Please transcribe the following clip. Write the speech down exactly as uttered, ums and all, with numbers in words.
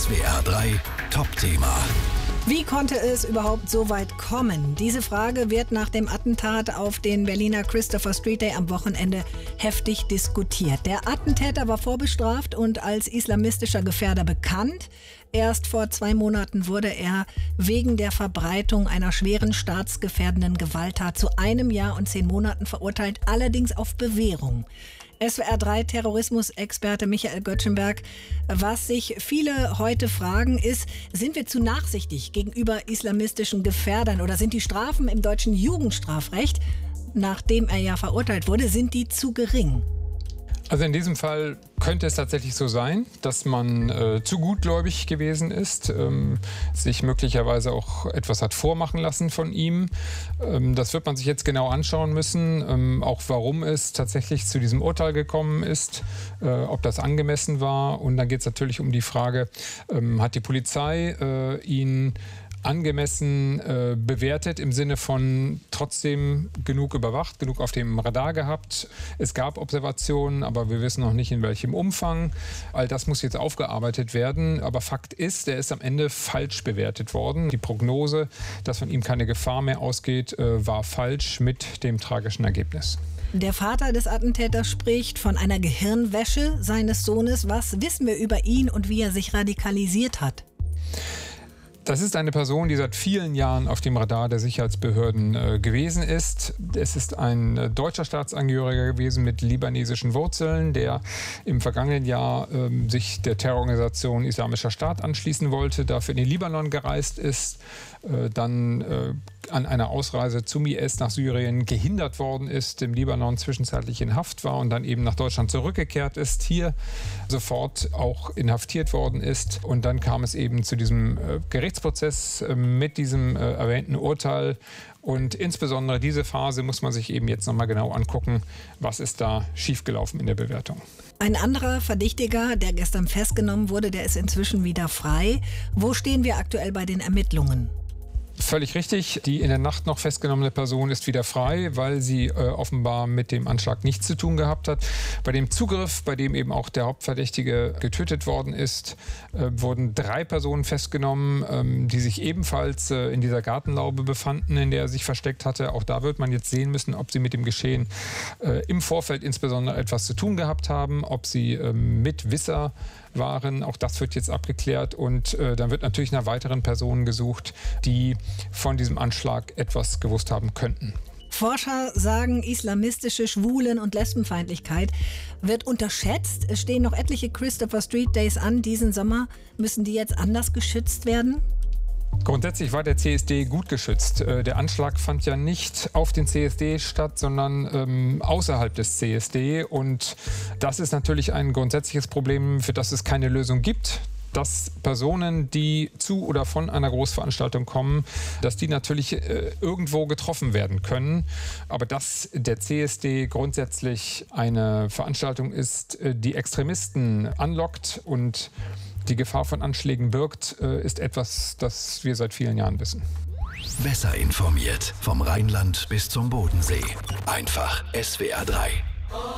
S W R drei Top-Thema. Wie konnte es überhaupt so weit kommen? Diese Frage wird nach dem Attentat auf den Berliner Christopher Street Day am Wochenende heftig diskutiert. Der Attentäter war vorbestraft und als islamistischer Gefährder bekannt. Erst vor zwei Monaten wurde er wegen der Verbreitung einer schweren staatsgefährdenden Gewalttat zu einem Jahr und zehn Monaten verurteilt, allerdings auf Bewährung. S W R drei Terrorismusexperte Michael Göttschenberg. Was sich viele heute fragen ist, sind wir zu nachsichtig gegenüber islamistischen Gefährdern oder sind die Strafen im deutschen Jugendstrafrecht, nachdem er ja verurteilt wurde, sind die zu gering? Also in diesem Fall könnte es tatsächlich so sein, dass man äh, zu gutgläubig gewesen ist, ähm, sich möglicherweise auch etwas hat vormachen lassen von ihm. Ähm, das wird man sich jetzt genau anschauen müssen, ähm, auch warum es tatsächlich zu diesem Urteil gekommen ist, äh, ob das angemessen war. Und dann geht es natürlich um die Frage, ähm, hat die Polizei äh, ihn angemessen äh, bewertet im Sinne von trotzdem genug überwacht, genug auf dem Radar gehabt. Es gab Observationen, aber wir wissen noch nicht in welchem Umfang. All das muss jetzt aufgearbeitet werden. Aber Fakt ist, er ist am Ende falsch bewertet worden. Die Prognose, dass von ihm keine Gefahr mehr ausgeht, äh, war falsch mit dem tragischen Ergebnis. Der Vater des Attentäters spricht von einer Gehirnwäsche seines Sohnes. Was wissen wir über ihn und wie er sich radikalisiert hat? Das ist eine Person, die seit vielen Jahren auf dem Radar der Sicherheitsbehörden äh, gewesen ist. Es ist ein äh, deutscher Staatsangehöriger gewesen mit libanesischen Wurzeln, der im vergangenen Jahr äh, sich der Terrororganisation Islamischer Staat anschließen wollte, dafür in den Libanon gereist ist, äh, dann äh, an einer Ausreise zum I S nach Syrien gehindert worden ist, im Libanon zwischenzeitlich in Haft war und dann eben nach Deutschland zurückgekehrt ist, hier sofort auch inhaftiert worden ist. Und dann kam es eben zu diesem äh, Gerichtsprozess äh, mit diesem äh, erwähnten Urteil. Und insbesondere diese Phase muss man sich eben jetzt nochmal genau angucken, was ist da schiefgelaufen in der Bewertung. Ein anderer Verdächtiger, der gestern festgenommen wurde, der ist inzwischen wieder frei. Wo stehen wir aktuell bei den Ermittlungen? Völlig richtig. Die in der Nacht noch festgenommene Person ist wieder frei, weil sie äh, offenbar mit dem Anschlag nichts zu tun gehabt hat. Bei dem Zugriff, bei dem eben auch der Hauptverdächtige getötet worden ist, äh, wurden drei Personen festgenommen, ähm, die sich ebenfalls äh, in dieser Gartenlaube befanden, in der er sich versteckt hatte. Auch da wird man jetzt sehen müssen, ob sie mit dem Geschehen äh, im Vorfeld insbesondere etwas zu tun gehabt haben, ob sie äh, Mitwisser waren. Auch das wird jetzt abgeklärt und äh, dann wird natürlich nach weiteren Personen gesucht, die von diesem Anschlag etwas gewusst haben könnten. Forscher sagen, islamistische Schwulen- und Lesbenfeindlichkeit wird unterschätzt. Es stehen noch etliche Christopher Street Days an. Diesen Sommer müssen die jetzt anders geschützt werden? Grundsätzlich war der C S D gut geschützt. Der Anschlag fand ja nicht auf den C S D statt, sondern ähm, außerhalb des C S D. Und das ist natürlich ein grundsätzliches Problem, für das es keine Lösung gibt. Dass Personen, die zu oder von einer Großveranstaltung kommen, dass die natürlich äh, irgendwo getroffen werden können. Aber dass der C S D grundsätzlich eine Veranstaltung ist, äh, die Extremisten anlockt und die Gefahr von Anschlägen birgt, äh, ist etwas, das wir seit vielen Jahren wissen. Besser informiert vom Rheinland bis zum Bodensee. Einfach S W R drei.